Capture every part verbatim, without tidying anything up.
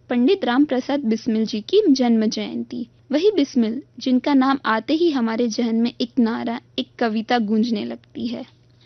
पंडित राम प्रसाद बिस्मिल जी की जन्म जयंती। वही बिस्मिल जिनका नाम आते ही हमारे जहन में एक नारा, एक कविता गूंजने लगती है।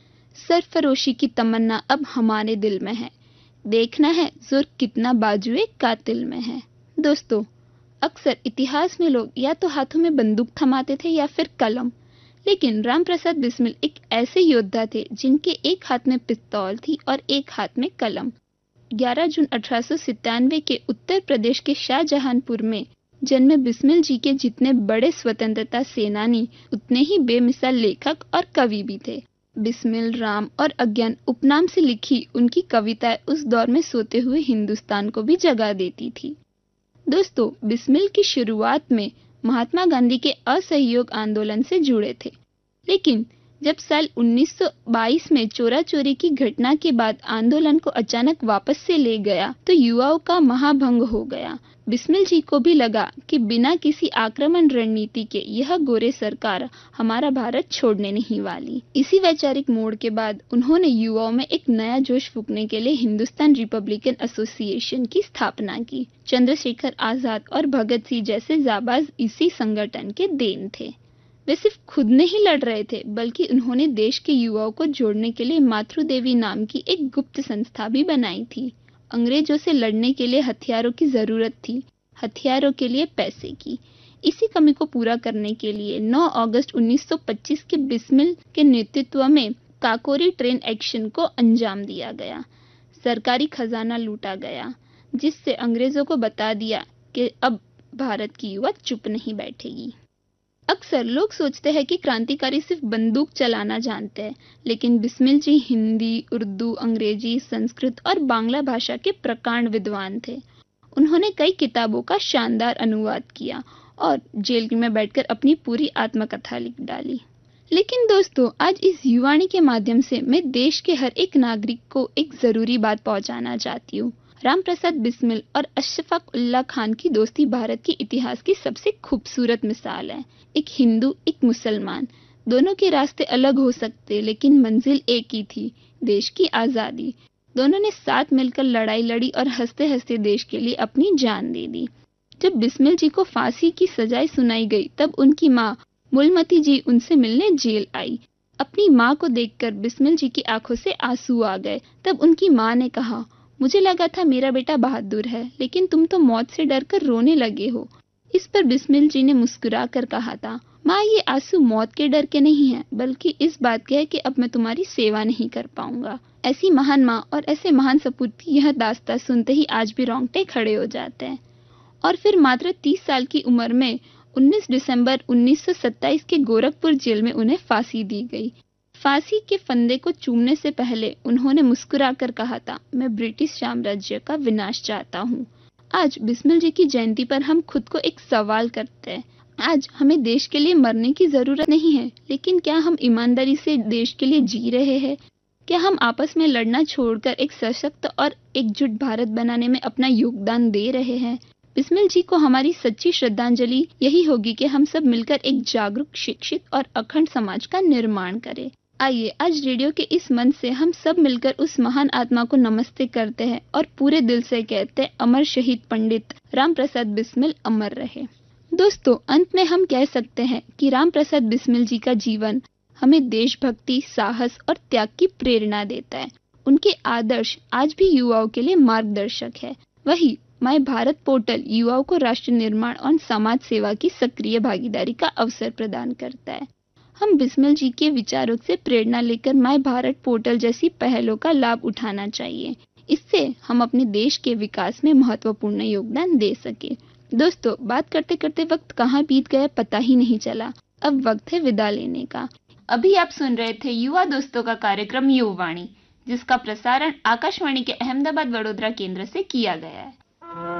सरफरोशी की तमन्ना अब हमारे दिल में है, देखना है जोर कितना बाजुए कातिल में है। दोस्तों, अक्सर इतिहास में लोग या तो हाथों में बंदूक थमाते थे या फिर कलम, लेकिन राम प्रसाद बिस्मिल एक ऐसे योद्धा थे जिनके एक हाथ में पिस्तौल थी और एक हाथ में कलम। ग्यारह जून अठारह सौ सत्तानवे के उत्तर प्रदेश के शाहजहांपुर में जन्मे बिस्मिल जी के जितने बड़े स्वतंत्रता सेनानी, उतने ही बेमिसाल लेखक और कवि भी थे। बिस्मिल, राम और अज्ञान उपनाम से लिखी उनकी कविताएं उस दौर में सोते हुए हिंदुस्तान को भी जगा देती थी। दोस्तों, बिस्मिल की शुरुआत में महात्मा गांधी के असहयोग आंदोलन से जुड़े थे, लेकिन जब साल उन्नीस सौ बाईस में चोरा चोरी की घटना के बाद आंदोलन को अचानक वापस से ले गया तो युवाओं का महाभंग हो गया। बिस्मिल जी को भी लगा कि बिना किसी आक्रमण रणनीति के यह गोरे सरकार हमारा भारत छोड़ने नहीं वाली। इसी वैचारिक मोड़ के बाद उन्होंने युवाओं में एक नया जोश फूंकने के लिए हिंदुस्तान रिपब्लिकन एसोसिएशन की स्थापना की। चंद्रशेखर आजाद और भगत सिंह जैसे जाबाज इसी संगठन के देन थे। वे सिर्फ खुद नहीं लड़ रहे थे, बल्कि उन्होंने देश के युवाओं को जोड़ने के लिए मातृदेवी नाम की एक गुप्त संस्था भी बनाई थी। अंग्रेजों से लड़ने के लिए हथियारों की जरूरत थी, हथियारों के लिए पैसे की। इसी कमी को पूरा करने के लिए नौ अगस्त उन्नीस सौ पच्चीस के बिस्मिल के नेतृत्व में काकोरी ट्रेन एक्शन को अंजाम दिया गया। सरकारी खजाना लूटा गया, जिससे अंग्रेजों को बता दिया कि अब भारत की युवा चुप नहीं बैठेगी। अक्सर लोग सोचते हैं कि क्रांतिकारी सिर्फ बंदूक चलाना जानते हैं, लेकिन बिस्मिल जी हिंदी, उर्दू, अंग्रेजी, संस्कृत और बांग्ला भाषा के प्रकांड विद्वान थे। उन्होंने कई किताबों का शानदार अनुवाद किया और जेल में बैठकर अपनी पूरी आत्मकथा लिख डाली। लेकिन दोस्तों, आज इस युवाणी के माध्यम से मैं देश के हर एक नागरिक को एक जरूरी बात पहुंचाना चाहती हूँ। राम प्रसाद बिस्मिल और अशफाक उल्लाह खान की दोस्ती भारत के इतिहास की सबसे खूबसूरत मिसाल है। एक हिंदू, एक मुसलमान, दोनों के रास्ते अलग हो सकते, लेकिन मंजिल एक ही थी, देश की आजादी। दोनों ने साथ मिलकर लड़ाई लड़ी और हंसते हंसते देश के लिए अपनी जान दे दी। जब बिस्मिल जी को फांसी की सजाएं सुनाई गई, तब उनकी माँ मूलमती जी उनसे मिलने जेल आई। अपनी माँ को देखकर बिस्मिल जी की आंखों से आंसू आ गए। तब उनकी माँ ने कहा, मुझे लगा था मेरा बेटा बहादुर है, लेकिन तुम तो मौत से डरकर रोने लगे हो। इस पर बिस्मिल जी ने मुस्कुरा कर कहा था, माँ, ये आंसू मौत के डर के नहीं है, बल्कि इस बात के है कि अब मैं तुम्हारी सेवा नहीं कर पाऊंगा। ऐसी महान माँ और ऐसे महान सपूत की यह दास्तां सुनते ही आज भी रोंगटे खड़े हो जाते हैं। और फिर मात्र तीस साल की उम्र में उन्नीस दिसंबर उन्नीस सौ सत्ताईस के गोरखपुर जेल में उन्हें फांसी दी गई। फांसी के फंदे को चूमने से पहले उन्होंने मुस्कुराकर कहा था, मैं ब्रिटिश साम्राज्य का विनाश चाहता हूँ। आज बिस्मिल जी की जयंती पर हम खुद को एक सवाल करते हैं, आज हमें देश के लिए मरने की जरूरत नहीं है, लेकिन क्या हम ईमानदारी से देश के लिए जी रहे हैं? क्या हम आपस में लड़ना छोड़कर एक सशक्त और एकजुट भारत बनाने में अपना योगदान दे रहे हैं? बिस्मिल जी को हमारी सच्ची श्रद्धांजलि यही होगी कि हम सब मिलकर एक जागरूक, शिक्षित और अखंड समाज का निर्माण करें। आइए आज रेडियो के इस मंच से हम सब मिलकर उस महान आत्मा को नमस्ते करते हैं और पूरे दिल से कहते हैं, अमर शहीद पंडित राम प्रसाद बिस्मिल अमर रहे। दोस्तों, अंत में हम कह सकते हैं कि राम प्रसाद बिस्मिल जी का जीवन हमें देशभक्ति, साहस और त्याग की प्रेरणा देता है। उनके आदर्श आज भी युवाओं के लिए मार्गदर्शक है। वही माय भारत पोर्टल युवाओं को राष्ट्र निर्माण और समाज सेवा की सक्रिय भागीदारी का अवसर प्रदान करता है। हम बिस्मिल जी के विचारों से प्रेरणा लेकर माय भारत पोर्टल जैसी पहलों का लाभ उठाना चाहिए। इससे हम अपने देश के विकास में महत्वपूर्ण योगदान दे सके। दोस्तों, बात करते करते वक्त कहाँ बीत गया पता ही नहीं चला। अब वक्त है विदा लेने का। अभी आप सुन रहे थे युवा दोस्तों का कार्यक्रम युवावाणी, जिसका प्रसारण आकाशवाणी के अहमदाबाद वडोदरा केंद्र से किया गया है।